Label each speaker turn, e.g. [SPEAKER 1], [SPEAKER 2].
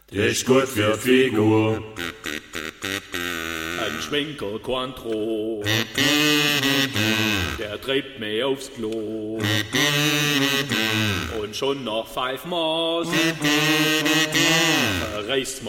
[SPEAKER 1] Der ist gut für die Figur.
[SPEAKER 2] Ein Schminker Cointreau, der treibt mich aufs Klo. Und schon nach 5 Maß reißt